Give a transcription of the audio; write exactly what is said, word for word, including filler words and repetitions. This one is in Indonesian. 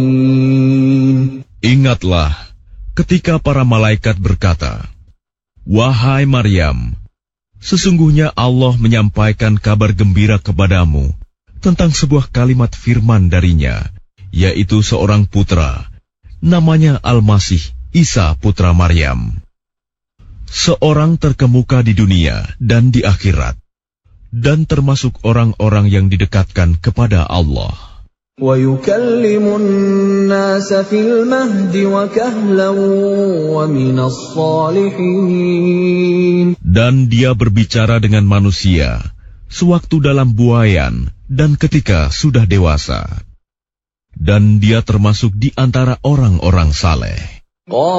Ingatlah ketika para malaikat berkata, "Wahai Maryam, sesungguhnya Allah menyampaikan kabar gembira kepadamu tentang sebuah kalimat firman darinya, yaitu seorang putra, namanya Al-Masih Isa putra Maryam. Seorang terkemuka di dunia dan di akhirat, dan termasuk orang-orang yang didekatkan kepada Allah. وَيُكَلِّمُ النَّاسَ فِي الْمَهْدِ وَكَهْلًا وَمِنَ الصَّالِحِينَ. Dan dia berbicara dengan manusia sewaktu dalam buaian dan ketika sudah dewasa. Dan dia termasuk di antara orang-orang saleh.